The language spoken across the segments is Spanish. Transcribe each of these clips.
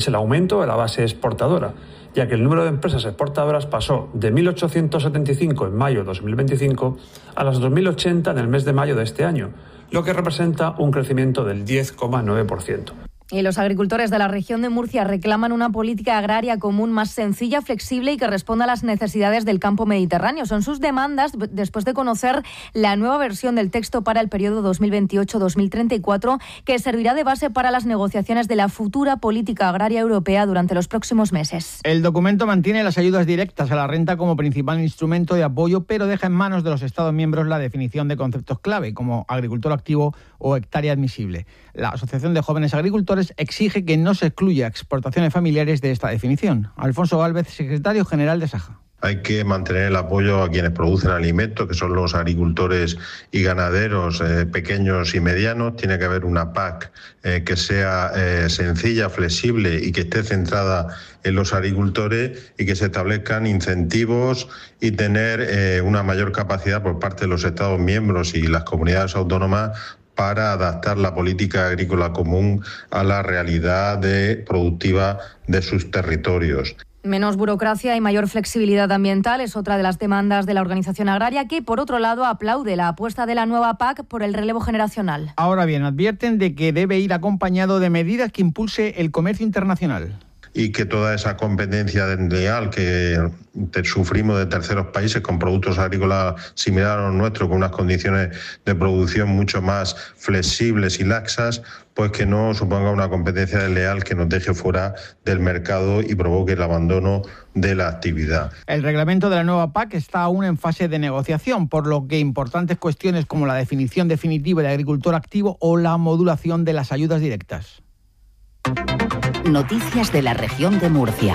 el aumento de la base exportadora, ya que el número de empresas exportadoras pasó de 1.875 en mayo de 2025 a las 2.080 en el mes de mayo de este año, lo que representa un crecimiento del 10,9%. Y los agricultores de la región de Murcia reclaman una política agraria común más sencilla, flexible y que responda a las necesidades del campo mediterráneo. Son sus demandas después de conocer la nueva versión del texto para el periodo 2028-2034, que servirá de base para las negociaciones de la futura política agraria europea durante los próximos meses. El documento mantiene las ayudas directas a la renta como principal instrumento de apoyo, pero deja en manos de los Estados miembros la definición de conceptos clave, como agricultor activo o hectárea admisible. La Asociación de Jóvenes Agricultores exige que no se excluya exportaciones familiares de esta definición. Alfonso Gálvez, secretario general de Saja. Hay que mantener el apoyo a quienes producen alimentos, que son los agricultores y ganaderos pequeños y medianos. Tiene que haber una PAC que sea sencilla, flexible y que esté centrada en los agricultores y que se establezcan incentivos y tener una mayor capacidad por parte de los Estados miembros y las comunidades autónomas para adaptar la política agrícola común a la realidad productiva de sus territorios. Menos burocracia y mayor flexibilidad ambiental es otra de las demandas de la organización agraria, que, por otro lado, aplaude la apuesta de la nueva PAC por el relevo generacional. Ahora bien, advierten de que debe ir acompañado de medidas que impulse el comercio internacional. Y que toda esa competencia desleal que sufrimos de terceros países con productos agrícolas similares a los nuestros, con unas condiciones de producción mucho más flexibles y laxas, pues que no suponga una competencia desleal que nos deje fuera del mercado y provoque el abandono de la actividad. El reglamento de la nueva PAC está aún en fase de negociación, por lo que importantes cuestiones como la definición definitiva de agricultor activo o la modulación de las ayudas directas. Noticias de la región de Murcia.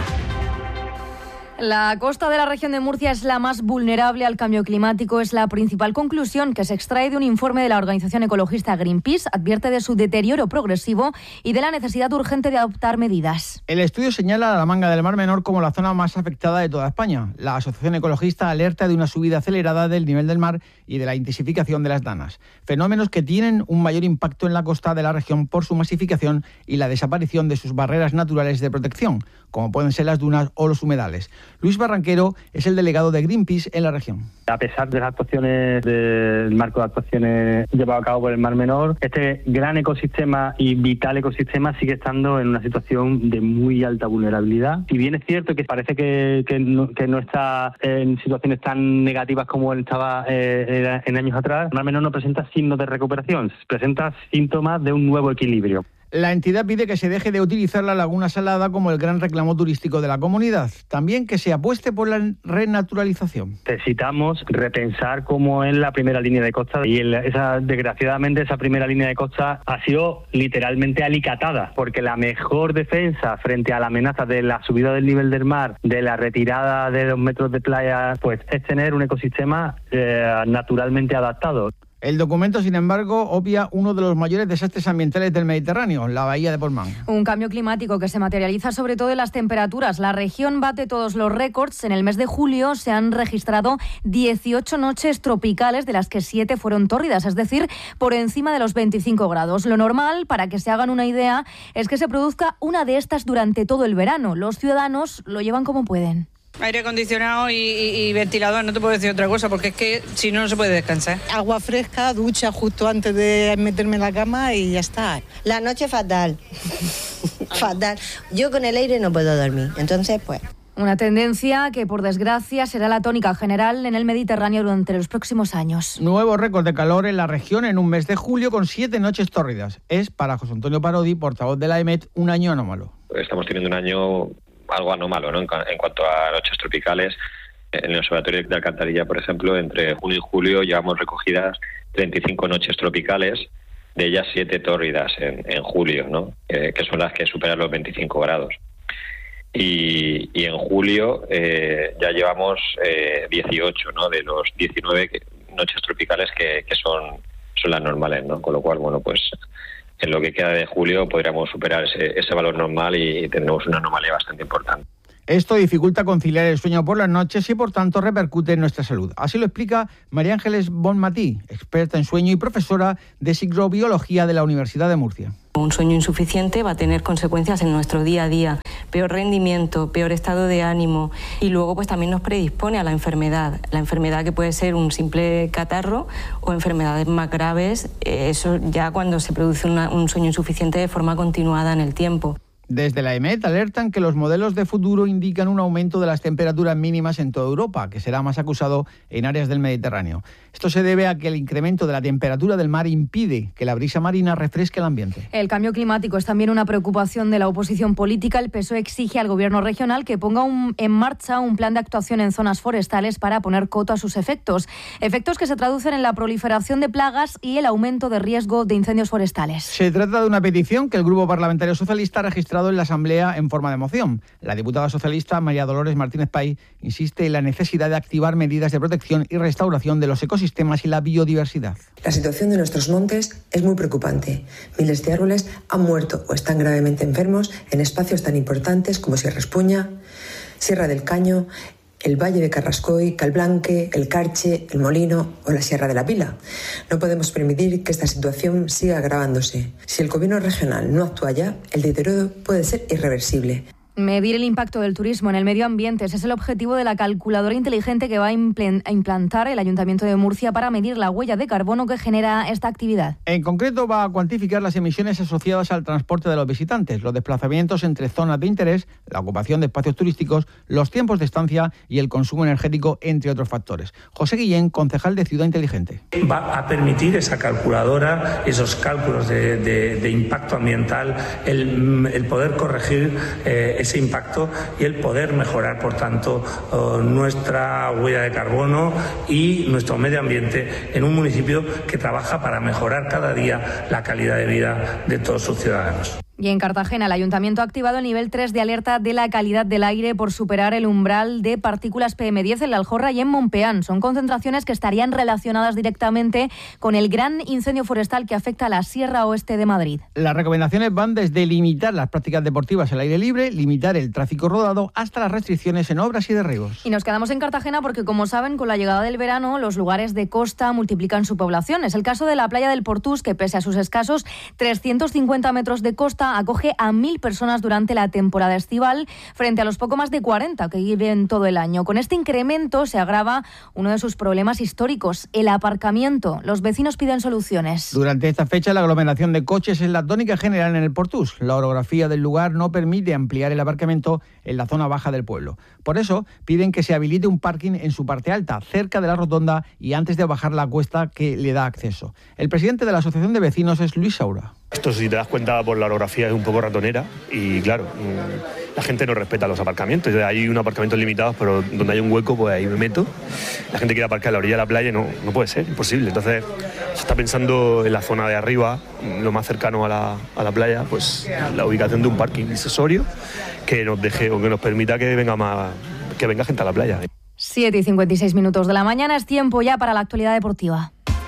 La costa de la región de Murcia es la más vulnerable al cambio climático. Es la principal conclusión que se extrae de un informe de la organización ecologista Greenpeace. Advierte de su deterioro progresivo y de la necesidad urgente de adoptar medidas. El estudio señala a la Manga del Mar Menor como la zona más afectada de toda España. La asociación ecologista alerta de una subida acelerada del nivel del mar y de la intensificación de las danas. Fenómenos que tienen un mayor impacto en la costa de la región por su masificación y la desaparición de sus barreras naturales de protección, como pueden ser las dunas o los humedales. Luis Barranquero es el delegado de Greenpeace en la región. A pesar de las actuaciones del marco de actuaciones llevado a cabo por el Mar Menor, este gran ecosistema y vital ecosistema sigue estando en una situación de muy alta vulnerabilidad. Si bien es cierto que parece que no está en situaciones tan negativas como él estaba en años atrás, el Mar Menor no presenta signos de recuperación, presenta síntomas de un nuevo equilibrio. La entidad pide que se deje de utilizar la laguna salada como el gran reclamo turístico de la comunidad. También que se apueste por la renaturalización. Necesitamos repensar cómo es la primera línea de costa y desgraciadamente esa primera línea de costa ha sido literalmente alicatada, porque la mejor defensa frente a la amenaza de la subida del nivel del mar, de la retirada de 2 metros de playa, pues es tener un ecosistema naturalmente adaptado. El documento, sin embargo, obvia uno de los mayores desastres ambientales del Mediterráneo, la bahía de Portmán. Un cambio climático que se materializa sobre todo en las temperaturas. La región bate todos los récords. En el mes de julio se han registrado 18 noches tropicales, de las que 7 fueron tórridas, es decir, por encima de los 25 grados. Lo normal, para que se hagan una idea, es que se produzca una de estas durante todo el verano. Los ciudadanos lo llevan como pueden. Aire acondicionado y ventilador, no te puedo decir otra cosa, porque es que si no, no se puede descansar. Agua fresca, ducha justo antes de meterme en la cama y ya está. La noche fatal, fatal. Yo con el aire no puedo dormir, entonces pues... Una tendencia que, por desgracia, será la tónica general en el Mediterráneo durante los próximos años. Nuevo récord de calor en la región en un mes de julio con 7 noches tórridas. Es, para José Antonio Parodi, portavoz de la EMET, un año anómalo. Estamos teniendo un año algo anómalo, ¿no? En cuanto a noches tropicales. En el Observatorio de Alcantarilla, por ejemplo, entre junio y julio llevamos recogidas 35 noches tropicales, de ellas 7 tórridas en julio, ¿no? Que son las que superan los 25 grados. Y en julio ya llevamos 18, ¿no? De los 19 noches tropicales que son las normales, ¿no? Con lo cual, bueno, pues en lo que queda de julio podríamos superar ese valor normal y tendremos una anomalía bastante importante. Esto dificulta conciliar el sueño por las noches y por tanto repercute en nuestra salud. Así lo explica María Ángeles Bonmatí, experta en sueño y profesora de psicobiología de la Universidad de Murcia. Un sueño insuficiente va a tener consecuencias en nuestro día a día, peor rendimiento, peor estado de ánimo y luego pues también nos predispone a la enfermedad que puede ser un simple catarro o enfermedades más graves, eso ya cuando se produce un sueño insuficiente de forma continuada en el tiempo. Desde la EMET alertan que los modelos de futuro indican un aumento de las temperaturas mínimas en toda Europa, que será más acusado en áreas del Mediterráneo. Esto se debe a que el incremento de la temperatura del mar impide que la brisa marina refresque el ambiente. El cambio climático es también una preocupación de la oposición política. El PSOE exige al gobierno regional que ponga en marcha un plan de actuación en zonas forestales para poner coto a sus efectos. Efectos que se traducen en la proliferación de plagas y el aumento de riesgo de incendios forestales. Se trata de una petición que el Grupo Parlamentario Socialista ha registrado en la Asamblea en forma de moción. La diputada socialista María Dolores Martínez Pay insiste en la necesidad de activar medidas de protección y restauración de los ecosistemas y la biodiversidad. La situación de nuestros montes es muy preocupante. Miles de árboles han muerto o están gravemente enfermos en espacios tan importantes como Sierra Espuña, Sierra del Caño, el Valle de Carrascoy, Calblanque, el Carche, el Molino o la Sierra de la Pila. No podemos permitir que esta situación siga agravándose. Si el gobierno regional no actúa ya, el deterioro puede ser irreversible. Medir el impacto del turismo en el medio ambiente. Ese es el objetivo de la calculadora inteligente que va a implantar el Ayuntamiento de Murcia para medir la huella de carbono que genera esta actividad. En concreto, va a cuantificar las emisiones asociadas al transporte de los visitantes, los desplazamientos entre zonas de interés, la ocupación de espacios turísticos, los tiempos de estancia y el consumo energético, entre otros factores. José Guillén, concejal de Ciudad Inteligente. Va a permitir esa calculadora, esos cálculos de impacto ambiental, el poder corregir ese impacto y el poder mejorar, por tanto, nuestra huella de carbono y nuestro medio ambiente en un municipio que trabaja para mejorar cada día la calidad de vida de todos sus ciudadanos. Y en Cartagena, el Ayuntamiento ha activado el nivel 3 de alerta de la calidad del aire por superar el umbral de partículas PM10 en La Aljorra y en Monpeán. Son concentraciones que estarían relacionadas directamente con el gran incendio forestal que afecta a la Sierra Oeste de Madrid. Las recomendaciones van desde limitar las prácticas deportivas al aire libre, limitar el tráfico rodado, hasta las restricciones en obras y derribos. Y nos quedamos en Cartagena porque, como saben, con la llegada del verano, los lugares de costa multiplican su población. Es el caso de la playa del Portús, que pese a sus escasos 350 metros de costa, acoge a 1.000 personas durante la temporada estival, frente a los poco más de 40 que viven todo el año. Con este incremento se agrava uno de sus problemas históricos, el aparcamiento. Los vecinos piden soluciones. Durante esta fecha, la aglomeración de coches es la tónica general en el Portús. La orografía del lugar no permite ampliar el aparcamiento en la zona baja del pueblo. Por eso, piden que se habilite un parking en su parte alta, cerca de la rotonda y antes de bajar la cuesta que le da acceso. El presidente de la Asociación de Vecinos es Luis Saura. Esto, si te das cuenta, por la orografía es un poco ratonera y, claro, la gente no respeta los aparcamientos. Hay unos aparcamientos limitados, pero donde hay un hueco, pues ahí me meto. La gente quiere aparcar a la orilla de la playa, no puede ser, imposible. Entonces, se está pensando en la zona de arriba, lo más cercano a la playa, pues la ubicación de un parking accesorio que nos deje o que nos permita que venga gente a la playa. 7:56 de la mañana, es tiempo ya para la actualidad deportiva.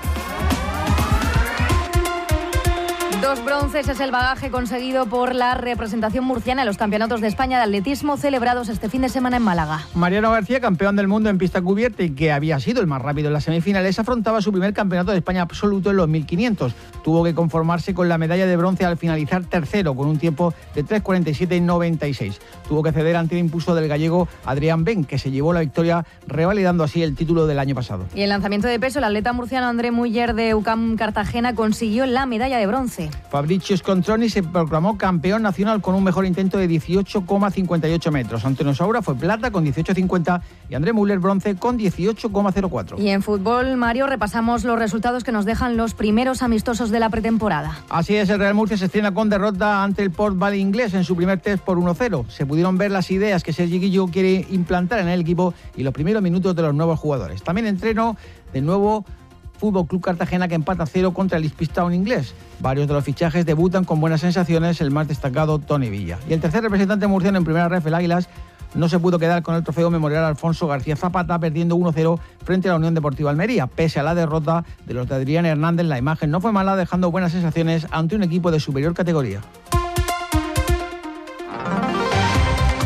2 bronces es el bagaje conseguido por la representación murciana en los Campeonatos de España de Atletismo celebrados este fin de semana en Málaga. Mariano García, campeón del mundo en pista cubierta y que había sido el más rápido en las semifinales, afrontaba su primer Campeonato de España absoluto en los 1500. Tuvo que conformarse con la medalla de bronce al finalizar tercero con un tiempo de 3:47:96. Tuvo que ceder ante el impulso del gallego Adrián Ben, que se llevó la victoria, revalidando así el título del año pasado. Y en lanzamiento de peso, el atleta murciano André Muller de UCAM Cartagena consiguió la medalla de bronce. Fabricio Scontroni se proclamó campeón nacional con un mejor intento de 18,58 metros. Antonio Saura fue plata con 18,50 y André Müller bronce con 18,04. Y en fútbol, Mario, repasamos los resultados que nos dejan los primeros amistosos de la pretemporada. Así es, el Real Murcia se estrena con derrota ante el Port Vale inglés en su primer test por 1-0. Se pudieron ver las ideas que Sergi Guillo quiere implantar en el equipo y los primeros minutos de los nuevos jugadores. También entreno del nuevo Fútbol Club Cartagena, que empata 0 contra el Ipswich Town inglés. Varios de los fichajes debutan con buenas sensaciones, el más destacado Tony Villa. Y el tercer representante murciano en primera ref, el Águilas, no se pudo quedar con el trofeo memorial Alfonso García Zapata, perdiendo 1-0 frente a la Unión Deportiva Almería. Pese a la derrota de los de Adrián Hernández, la imagen no fue mala, dejando buenas sensaciones ante un equipo de superior categoría.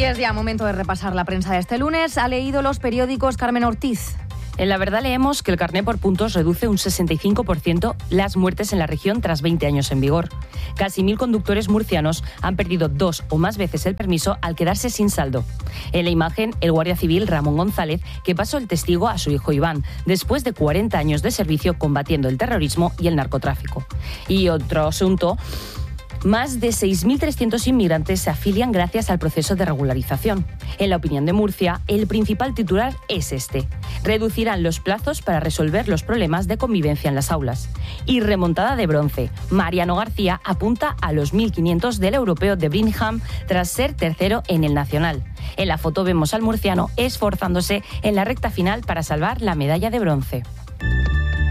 Y es ya momento de repasar la prensa de este lunes. ¿Ha leído los periódicos Carmen Ortiz? En La Verdad leemos que el carné por puntos reduce un 65% las muertes en la región tras 20 años en vigor. Casi 1.000 conductores murcianos han perdido 2 o más veces el permiso al quedarse sin saldo. En la imagen, el guardia civil Ramón González, que pasó el testigo a su hijo Iván, después de 40 años de servicio combatiendo el terrorismo y el narcotráfico. Y otro asunto... Más de 6.300 inmigrantes se afilian gracias al proceso de regularización. En la opinión de Murcia, el principal titular es este. Reducirán los plazos para resolver los problemas de convivencia en las aulas. Y remontada de bronce. Mariano García apunta a los 1.500 del europeo de Birmingham tras ser tercero en el nacional. En la foto vemos al murciano esforzándose en la recta final para salvar la medalla de bronce.